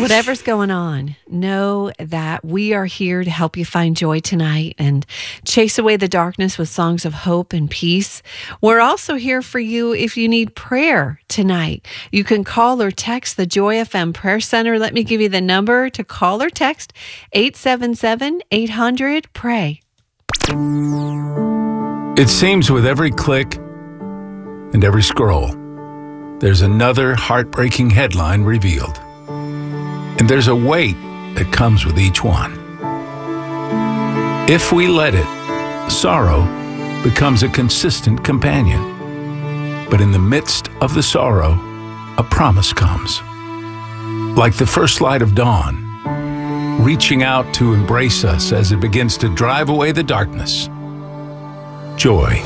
Whatever's going on, know that we are here to help you find joy tonight and chase away the darkness with songs of hope and peace. We're also here for you if you need prayer tonight. You can call or text the Joy FM Prayer Center. Let me give you the number to call or text, 877-800-PRAY. It seems with every click and every scroll, there's another heartbreaking headline revealed. And there's a weight that comes with each one. If we let it, sorrow becomes a consistent companion. But in the midst of the sorrow, a promise comes. Like the first light of dawn, reaching out to embrace us as it begins to drive away the darkness. Joy.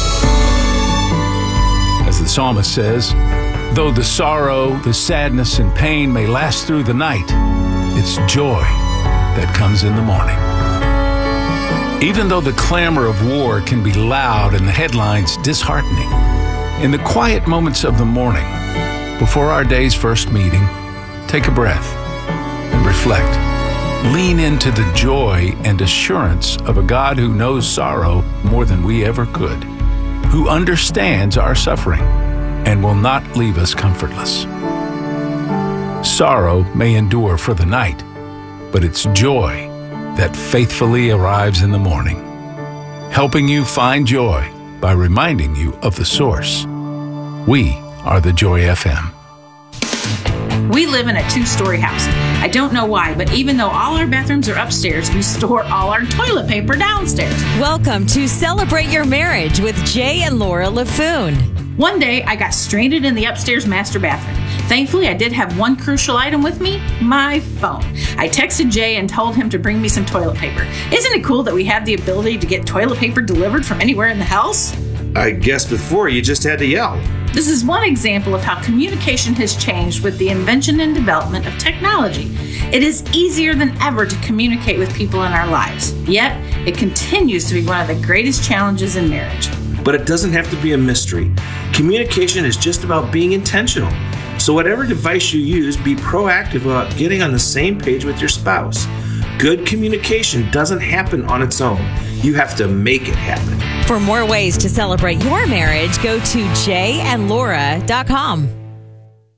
As the psalmist says, though the sorrow, the sadness, and pain may last through the night, it's joy that comes in the morning. Even though the clamor of war can be loud and the headlines disheartening, in the quiet moments of the morning, before our day's first meeting, take a breath and reflect. Lean into the joy and assurance of a God who knows sorrow more than we ever could, who understands our suffering and will not leave us comfortless. Sorrow may endure for the night, but it's joy that faithfully arrives in the morning, helping you find joy by reminding you of the source. We are the Joy FM. We live in a 2-story house. I don't know why, but even though all our bathrooms are upstairs, we store all our toilet paper downstairs. Welcome to Celebrate Your Marriage with Jay and Laura LaFoon. One day, I got stranded in the upstairs master bathroom. Thankfully, I did have one crucial item with me, my phone. I texted Jay and told him to bring me some toilet paper. Isn't it cool that we have the ability to get toilet paper delivered from anywhere in the house? I guess before you just had to yell. This is one example of how communication has changed with the invention and development of technology. It is easier than ever to communicate with people in our lives. Yet, it continues to be one of the greatest challenges in marriage. But it doesn't have to be a mystery. Communication is just about being intentional. So whatever device you use, be proactive about getting on the same page with your spouse. Good communication doesn't happen on its own. You have to make it happen. For more ways to celebrate your marriage, go to jayandlaura.com.